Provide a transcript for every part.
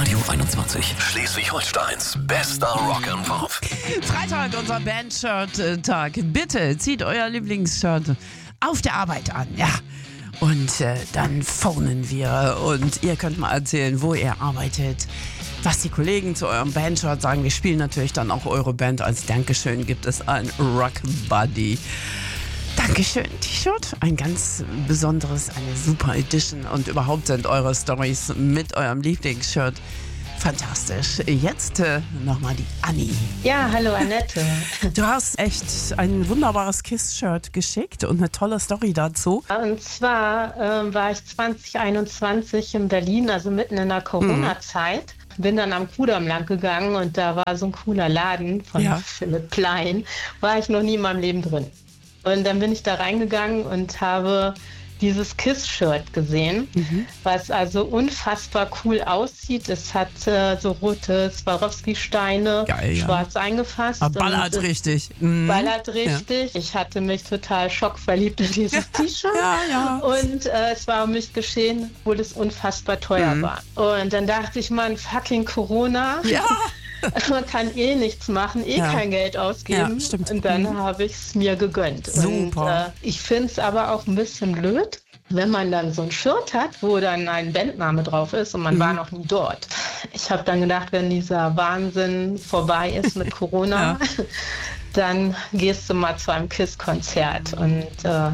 Radio 21, Schleswig-Holsteins bester Rock'n'Pop. Freitag, unser Band-Shirt-Tag. Bitte zieht euer Lieblingsshirt auf der Arbeit an, ja. Und dann phonen wir und ihr könnt mal erzählen, wo ihr arbeitet, was die Kollegen zu eurem Bandshirt sagen. Wir spielen natürlich dann auch eure Band. Als Dankeschön gibt es ein Rock Buddy. Dankeschön, T-Shirt. Ein ganz besonderes, eine super Edition. Und überhaupt sind eure Storys mit eurem Lieblingsshirt fantastisch. Jetzt nochmal die Anni. Ja, hallo Annette. Du hast echt ein wunderbares KISS-Shirt geschickt und eine tolle Story dazu. Und zwar war ich 2021 in Berlin, also mitten in der Corona-Zeit. Bin dann am Kudamm lang gegangen und da war so ein cooler Laden von Philipp Plein. War ich noch nie in meinem Leben drin. Und dann bin ich da reingegangen und habe dieses KISS-Shirt gesehen, was also unfassbar cool aussieht. Es hat so rote Swarovski-Steine, schwarz eingefasst. Ballert richtig. Ballert richtig. Ja. Ich hatte mich total schockverliebt in dieses T-Shirt. Und es war um mich geschehen, obwohl es unfassbar teuer war. Und dann dachte ich, man, fucking Corona. Ja. Man kann nichts machen, kein Geld ausgeben. Ja, stimmt. Und dann habe ich es mir gegönnt. Super. Und ich finde es aber auch ein bisschen blöd, wenn man dann so ein Shirt hat, wo dann ein Bandname drauf ist und man war noch nie dort. Ich habe dann gedacht, wenn dieser Wahnsinn vorbei ist mit Corona, dann gehst du mal zu einem KISS-Konzert. Und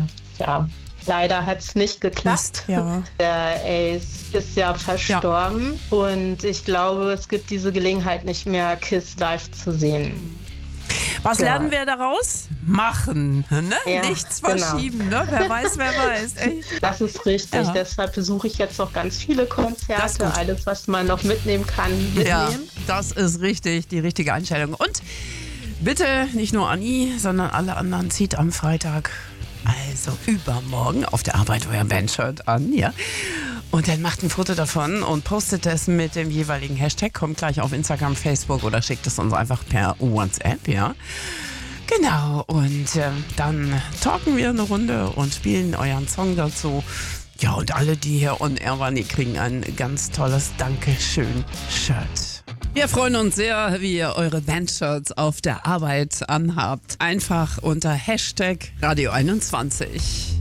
leider hat es nicht geklappt. Der Ace ist ja verstorben und ich glaube, es gibt diese Gelegenheit nicht mehr, KISS live zu sehen. Was lernen wir daraus? Machen, ne? Ja, nichts verschieben, ne? Wer weiß, wer weiß. Ey. Das ist richtig, deshalb besuche ich jetzt noch ganz viele Konzerte, alles, was man noch mitnehmen kann, mitnehmen. Ja, das ist richtig, die richtige Einstellung. Und bitte nicht nur Anni, sondern alle anderen zieht am Freitag, also übermorgen, auf der Arbeit euer Bandshirt an, ja. Und dann macht ein Foto davon und postet es mit dem jeweiligen Hashtag. Kommt gleich auf Instagram, Facebook oder schickt es uns einfach per WhatsApp, ja. Genau, und dann talken wir eine Runde und spielen euren Song dazu. Ja, und alle, die hier on air waren, die kriegen ein ganz tolles Dankeschön-Shirt. Wir freuen uns sehr, wie ihr eure Bandshirts auf der Arbeit anhabt. Einfach unter Hashtag Radio 21.